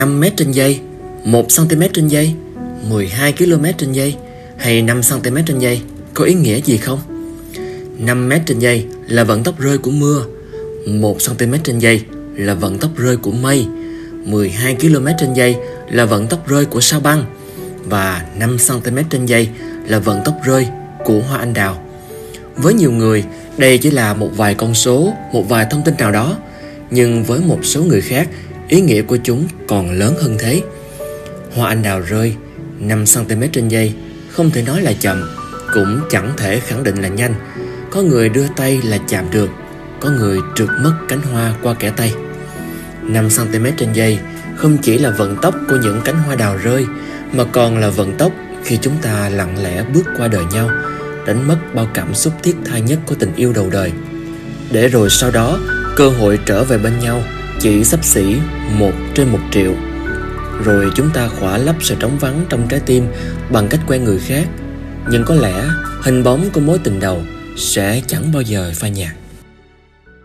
5 mét trên giây, 1 cm trên giây, 12 km trên giây hay 5 cm trên giây có ý nghĩa gì không? 5 mét trên giây là vận tốc rơi của mưa, 1 cm trên giây là vận tốc rơi của mây, 12 km trên giây là vận tốc rơi của sao băng và 5 cm trên giây là vận tốc rơi của hoa anh đào. Với nhiều người, đây chỉ là một vài con số, một vài thông tin nào đó, nhưng với một số người khác, ý nghĩa của chúng còn lớn hơn thế. Hoa anh đào rơi 5 cm trên giây không thể nói là chậm, cũng chẳng thể khẳng định là nhanh. Có người đưa tay là chạm được, có người trượt mất cánh hoa qua kẽ tay. 5 cm trên giây không chỉ là vận tốc của những cánh hoa đào rơi, mà còn là vận tốc khi chúng ta lặng lẽ bước qua đời nhau, đánh mất bao cảm xúc thiết tha nhất của tình yêu đầu đời. Để rồi sau đó, cơ hội trở về bên nhau chỉ xấp xỉ 1 trên 1 triệu. Rồi chúng ta khỏa lấp sự trống vắng trong trái tim bằng cách quen người khác. Nhưng có lẽ hình bóng của mối tình đầu sẽ chẳng bao giờ phai nhạt.